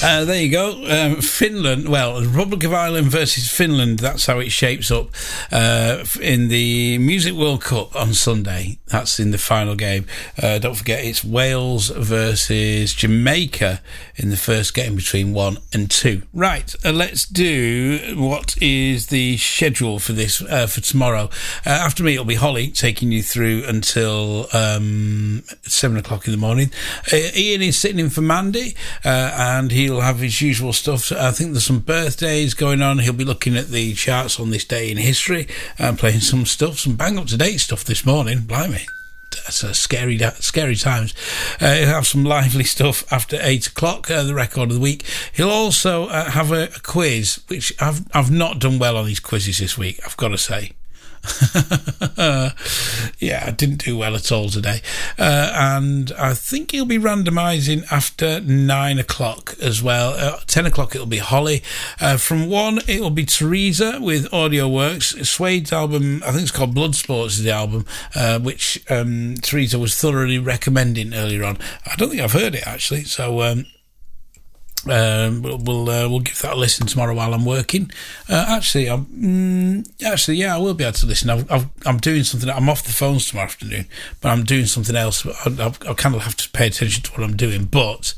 There you go. Finland, well, the Republic of Ireland versus Finland, that's how it shapes up in the Music World Cup on Sunday. That's in the final game. Don't forget, it's Wales versus Jamaica in the first game between 1 and 2. Right, let's do what is the schedule for this for tomorrow. After me, it'll be Holly taking you through until 7 o'clock in the morning. Ian is sitting in for Mandy, and he'll have his usual stuff. I think there's some birthdays going on. He'll be looking at the charts on this day in history and playing some stuff, some bang up to date stuff this morning. Blimey. That's a scary times. He'll have some lively stuff after 8 o'clock, the record of the week. He'll also have a quiz, which I've not done well on these quizzes this week, I've got to say. Yeah, I didn't do well at all today. And I think he'll be randomising after 9 o'clock as well. 10 o'clock it'll be Holly. From 1 it'll be Teresa with Audio Works. Suede's album, I think it's called Blood Sports, is the album, which Teresa was thoroughly recommending earlier on. I don't think I've heard it actually, so we'll give that a listen tomorrow while I'm working. Actually, I will be able to listen. I'm doing something. I'm off the phones tomorrow afternoon, but I'm doing something else. I kind of have to pay attention to what I'm doing, but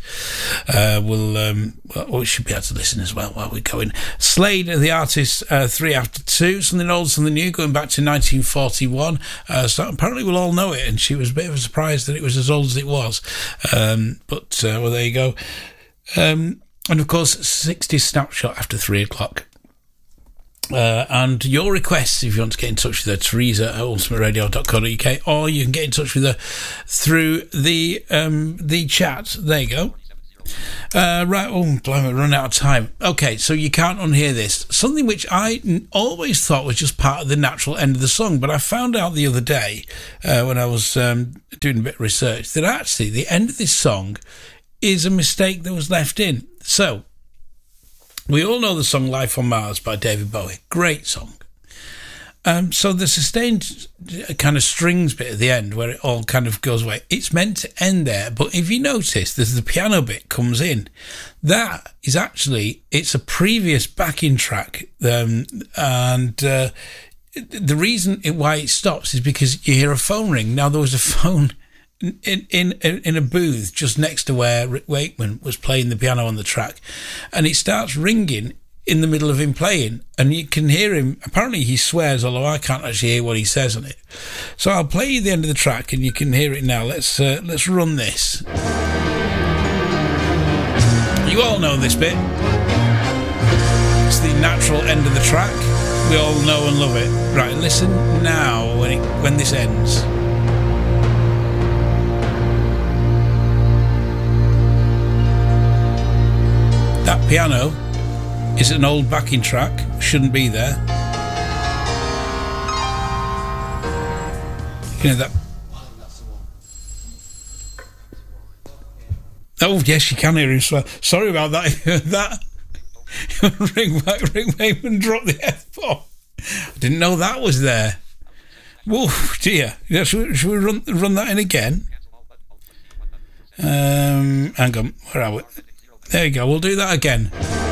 we should be able to listen as well while we're going. Slade, the artist, 3 after 2, something old, something new, going back to 1941. So apparently we'll all know it, and she was a bit of a surprise that it was as old as it was. But there you go. And of course 60 Snapshot after 3 o'clock, and your requests, if you want to get in touch with her, Teresa at ultimateradio.co.uk, or you can get in touch with her through the chat. There you go. Right, blimey, we're running out of time. Okay, so you can't unhear this. Something which I always thought was just part of the natural end of the song, but I found out the other day when I was doing a bit of research that actually the end of this song is a mistake that was left in. So, we all know the song Life on Mars by David Bowie. Great song. So the sustained kind of strings bit at the end where it all kind of goes away, it's meant to end there, but if you notice, there's the piano bit comes in. That is actually, it's a previous backing track, and the reason why it stops is because you hear a phone ring. Now, there was a phone in a booth just next to where Rick Wakeman was playing the piano on the track, and it starts ringing in the middle of him playing, and you can hear him. Apparently he swears, although I can't actually hear what he says on it. So I'll play you the end of the track and you can hear it now. Let's run this. You all know this bit. It's the natural end of the track. We all know and love it. Right, listen now when this ends. That piano is an old backing track, shouldn't be there. You know that. Oh yes, you can hear him swear. Sorry about that. That ring back and drop the F-bomb. I didn't know that was there. Oh dear. Yeah, should we run that in again? Hang on, where are we? There you go, we'll do that again.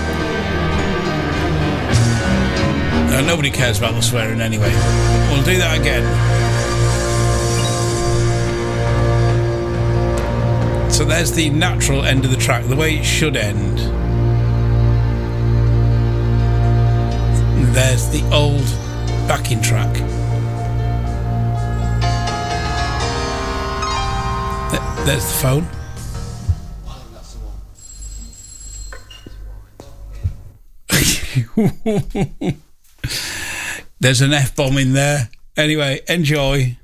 Nobody cares about the swearing anyway. We'll do that again. So there's the natural end of the track, the way it should end. There's the old backing track. There's the phone. There's an F-bomb in there. Anyway, enjoy.